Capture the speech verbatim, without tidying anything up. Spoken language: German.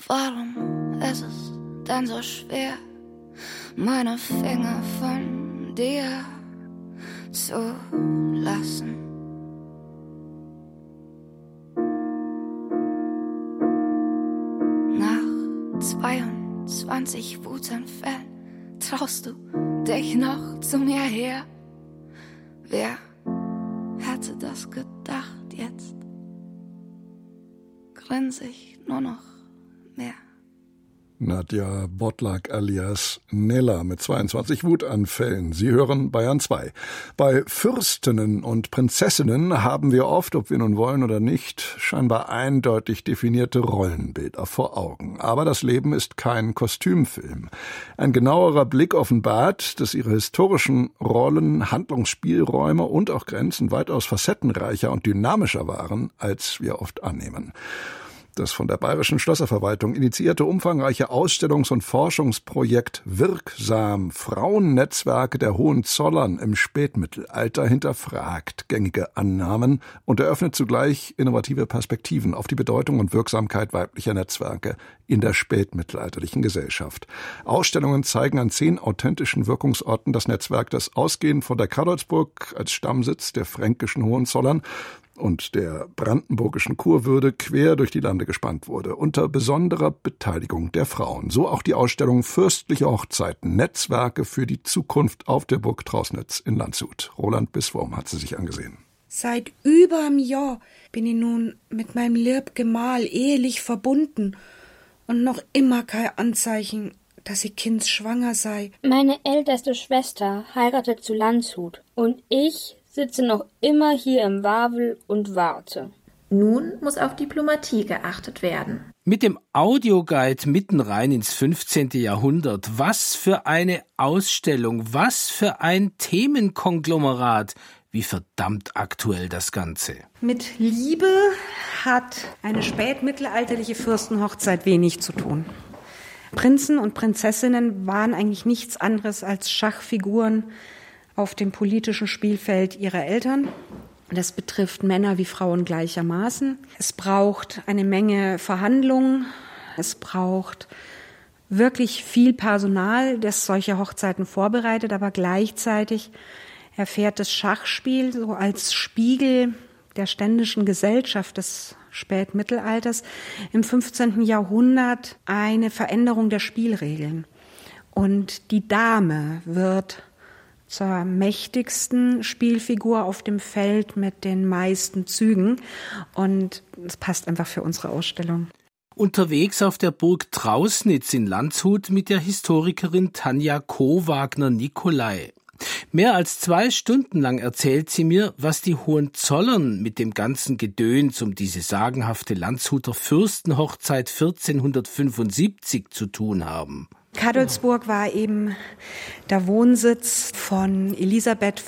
Warum ist es denn so schwer, meine Finger von dir zu lassen? Nach zweiundzwanzig Wutanfällen traust du dich noch zu mir her? Wer hätte das gedacht? Jetzt grinse ich nur noch mehr. Nadja Bodlak alias Nella mit zweiundzwanzig Wutanfällen. Sie hören Bayern zwei. Bei Fürstinnen und Prinzessinnen haben wir oft, ob wir nun wollen oder nicht, scheinbar eindeutig definierte Rollenbilder vor Augen. Aber das Leben ist kein Kostümfilm. Ein genauerer Blick offenbart, dass ihre historischen Rollen, Handlungsspielräume und auch Grenzen weitaus facettenreicher und dynamischer waren, als wir oft annehmen. Das von der Bayerischen Schlösserverwaltung initiierte umfangreiche Ausstellungs- und Forschungsprojekt Wirksam Frauennetzwerke der Hohenzollern im Spätmittelalter hinterfragt gängige Annahmen und eröffnet zugleich innovative Perspektiven auf die Bedeutung und Wirksamkeit weiblicher Netzwerke in der spätmittelalterlichen Gesellschaft. Ausstellungen zeigen an zehn authentischen Wirkungsorten das Netzwerk, das ausgehend von der Karlsburg als Stammsitz der fränkischen Hohenzollern und der brandenburgischen Kurwürde quer durch die Lande gespannt wurde, unter besonderer Beteiligung der Frauen. So auch die Ausstellung Fürstliche Hochzeiten, Netzwerke für die Zukunft auf der Burg Trausnitz in Landshut. Roland Bisswurm hat sie sich angesehen. Seit über einem Jahr bin ich nun mit meinem lieb Gemahl ehelich verbunden und noch immer kein Anzeichen, dass ich kindsschwanger sei. Meine älteste Schwester heiratet zu Landshut und ich sitze noch immer hier im Wawel und warte. Nun muss auf Diplomatie geachtet werden. Mit dem Audioguide mitten rein ins fünfzehnte Jahrhundert. Was für eine Ausstellung, was für ein Themenkonglomerat. Wie verdammt aktuell das Ganze. Mit Liebe hat eine spätmittelalterliche Fürstenhochzeit wenig zu tun. Prinzen und Prinzessinnen waren eigentlich nichts anderes als Schachfiguren auf dem politischen Spielfeld ihrer Eltern. Das betrifft Männer wie Frauen gleichermaßen. Es braucht eine Menge Verhandlungen. Es braucht wirklich viel Personal, das solche Hochzeiten vorbereitet, aber gleichzeitig erfährt das Schachspiel so als Spiegel der ständischen Gesellschaft des Spätmittelalters im fünfzehnten Jahrhundert eine Veränderung der Spielregeln. Und die Dame wird zur mächtigsten Spielfigur auf dem Feld mit den meisten Zügen. Und es passt einfach für unsere Ausstellung. Unterwegs auf der Burg Trausnitz in Landshut mit der Historikerin Tanja Kowagner-Nicolai. Mehr als zwei Stunden lang erzählt sie mir, was die Hohenzollern mit dem ganzen Gedöns um diese sagenhafte Landshuter Fürstenhochzeit vierzehnhundertfünfundsiebzig zu tun haben. Kadolsburg war eben der Wohnsitz von Elisabeth